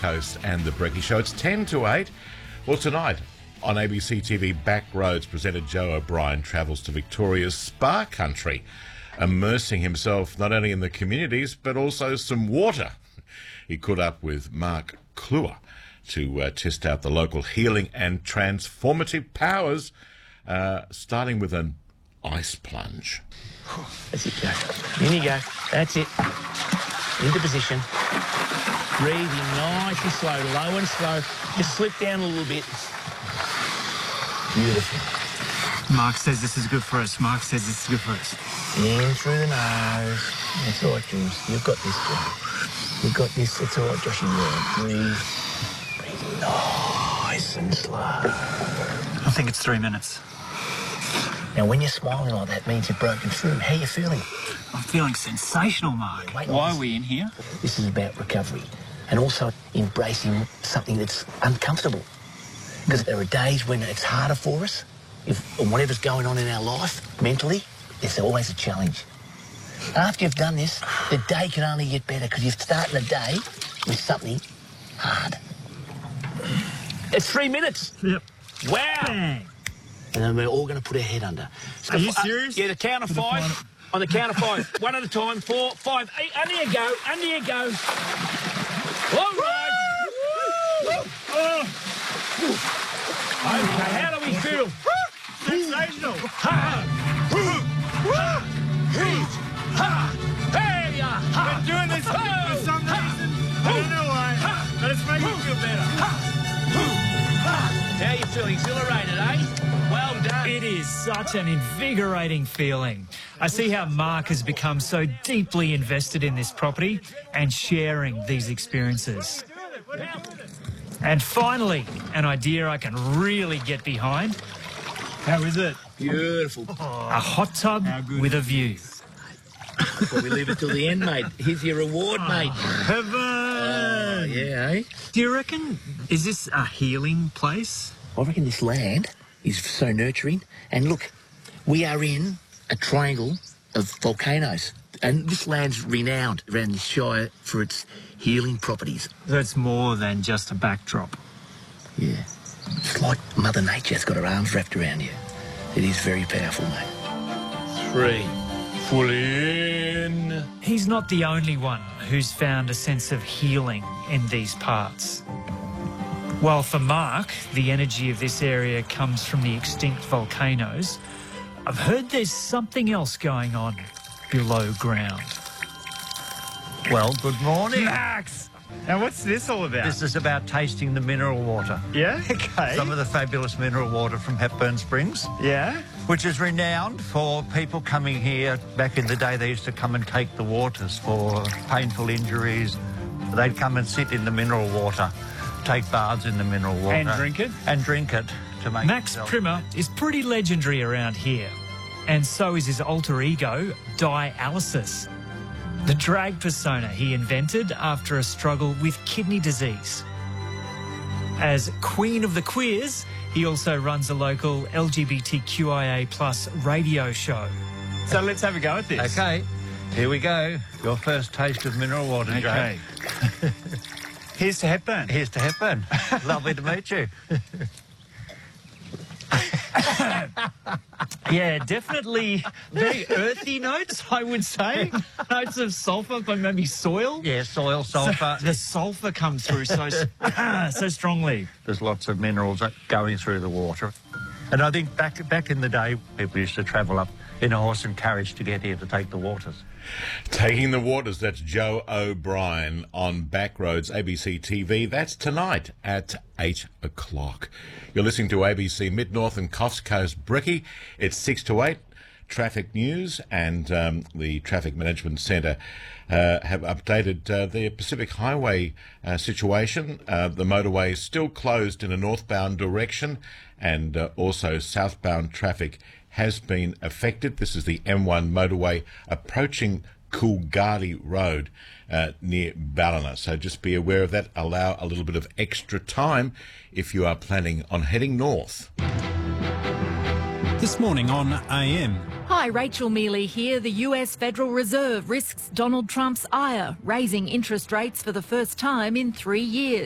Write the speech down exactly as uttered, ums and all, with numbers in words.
Coast and the Brecky Show. It's ten to eight. Well, tonight on A B C T V, Backroads presenter Joe O'Brien travels to Victoria's spa country, immersing himself not only in the communities but also some water. He caught up with Mark Cluer to uh, test out the local healing and transformative powers, uh, starting with an ice plunge. That's it, Joe. In you go. That's it. Into position. Breathing nice and slow, low and slow. Just slip down a little bit. Beautiful. Mark says this is good for us. Mark says this is good for us. In through the nose. That's all right, Jules. You've got this, Joe. You've got this. It's all right, Joshy. Yeah. Breathe. Breathe nice and slow. I think it's three minutes. Now, when you're smiling like that, means you've broken through. How are you feeling? I'm feeling sensational, Mark. Wait, Why this- are we in here? This is about recovery and also embracing something that's uncomfortable. Because there are days when it's harder for us. If whatever's going on in our life, mentally, there's always a challenge. After you've done this, the day can only get better because you're starting the day with something hard. It's three minutes. Yep. Wow. Bang. And then we're all going to put our head under. So Are you uh, serious? yeah, the count of For the five. final- On the count of five. One at a time. Four, five, eight. Under you go. Under you go. All right. Oh, Okay, how do we feel? sensational. Ha! Ha! Ha! Hey, ya! Ha! Been doing this for some reason. I don't know why, but it's making me feel better. How you feeling? Exhilarated, eh? Well done. It is such an invigorating feeling. I see how Mark has become so deeply invested in this property and sharing these experiences. And finally, an idea I can really get behind, How is it? Beautiful. a hot tub How good with a is view. Before we leave it till the end, mate. Here's your reward, mate. Heaven. Oh, yeah, eh? Do you reckon, is this a healing place? I reckon this land is so nurturing. And look, we are in a triangle of volcanoes. And this land's renowned around the Shire for its healing properties. So it's more than just a backdrop. Yeah. It's like Mother Nature's got her arms wrapped around you. It is very powerful, mate. Three. Full in. He's not the only one who's found a sense of healing in these parts. While for Mark, the energy of this area comes from the extinct volcanoes, I've heard there's something else going on below ground. Well, good morning. Max! Now, what's this all about? This is about tasting the mineral water. Yeah? Okay. Some of the fabulous mineral water from Hepburn Springs, Yeah? which is renowned for people coming here. Back in the day, they used to come and take the waters for painful injuries. They'd come and sit in the mineral water, take baths in the mineral water. And drink it? And drink it to make Max themselves Primer better. is pretty legendary around here, and so is his alter ego, dialysis, the drag persona he invented after a struggle with kidney disease. As Queen of the Queers, he also runs a local L G B T Q I A plus radio show. So let's have a go at this. Okay, here we go. Your first taste of mineral water, Joe. Okay. Here's to Hepburn. Here's to Hepburn. Lovely to meet you. Yeah, definitely very earthy notes, I would say. Notes of sulphur, but maybe soil. Yeah, soil, sulphur. The sulphur comes through so so strongly. There's lots of minerals going through the water. And I think back back in the day, people used to travel up in a horse and carriage to get here to take the waters. Taking the waters, that's Joe O'Brien on Backroads, A B C T V. That's tonight at eight o'clock. You're listening to A B C Mid-North and Coffs Coast Brecky. It's six to eight. Traffic news and um, the Traffic Management Centre uh, have updated uh, the Pacific Highway uh, situation. Uh, the motorway is still closed in a northbound direction, and uh, also southbound traffic has been affected. This is the M one motorway approaching Coolgardie Road uh, near Ballina. So just be aware of that. Allow a little bit of extra time if you are planning on heading north. This morning on A M. Hi, Rachel Mealy here. The U S Federal Reserve risks Donald Trump's ire, raising interest rates for the first time in three years.